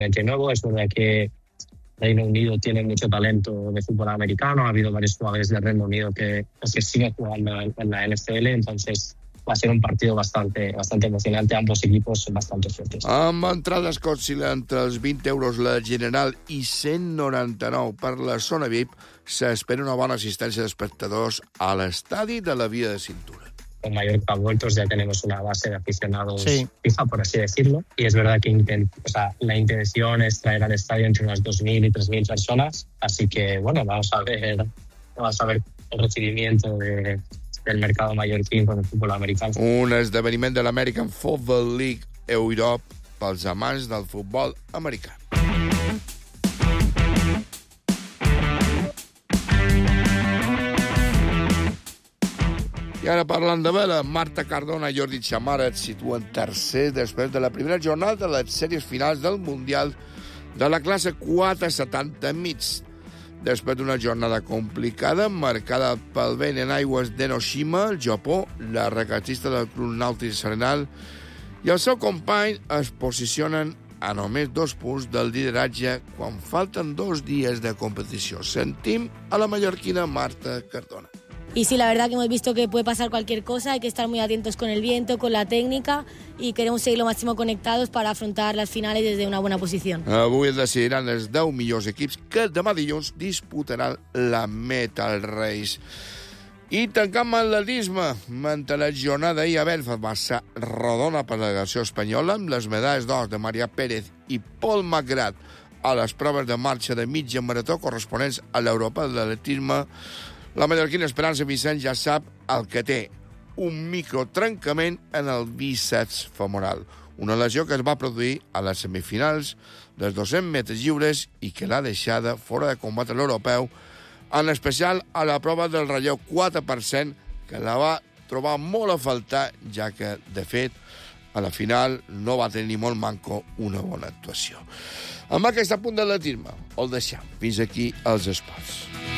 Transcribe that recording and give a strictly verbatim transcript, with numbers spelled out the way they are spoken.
nuevo. Es verdad que Reino Unido tiene mucho talento de fútbol americano. Ha habido varios jugadores del Reino Unido que, que siguen jugando en la N F L, entonces va a ser un partido bastante, bastante emocionante. Ambos equipos son bastante fuertes. Amb entrades que oscil·len entre els vint euros la general i cent noranta-nou per la zona V I P, s'espera una bona assistència d'espectadors a l'estadi de la Via de Cintura. Con Mallorca vueltos ya tenemos una base de aficionados sí. fija, por así decirlo. Y es verdad que intent, o sea, la intención es traer al estadio entre unas dos mil y tres mil personas. Así que, bueno, vamos a ver, vamos a ver el recibimiento de, del mercado mallorquín con el fútbol americano. Un esdeveniment de l'American Football League Europe pels amants del futbol americà. I ara parlant de vela, Marta Cardona i Jordi Chamara et situen tercer després de la primera jornada de les sèries finals del Mundial de la classe quatre setanta mig. Després d'una jornada complicada, marcada pel vent en aigües d'Enoshima, el Japó, la regatista del Club Nàutic Serenal i el seu company es posicionen a només dos punts del lideratge quan falten dos dies de competició. Sentim a la mallorquina Marta Cardona. Y sí, la verdad que hemos visto que puede pasar cualquier cosa, hay que estar muy atentos con el viento, con la técnica y queremos seguir lo máximo conectados para afrontar las finales desde una buena posición. Avui es decidiran els deu millors equips que demà dilluns disputaran la Metal Race. I tancant amb l'atletisme, mentre la jornada ahir a Belfast va ser rodona per la delegació espanyola amb les medalles d'or de Maria Pérez i Paul Magrat a les proves de marxa de mitja marató corresponents a l'Europa de l'atletisme, la mallorquina Esperança Vicent ja sap el que té, un microtrencament en el bíceps femoral, una lesió que es va produir a les semifinals dels dos-cents metres lliures i que l'ha deixada fora de combat a l'europeu, en especial a la prova del relleu quatre per cent, que la va trobar molt a faltar, ja que, de fet, a la final no va tenir molt manco una bona actuació. Amb aquest punt de l'atletisme, el deixem. Fins aquí els esports.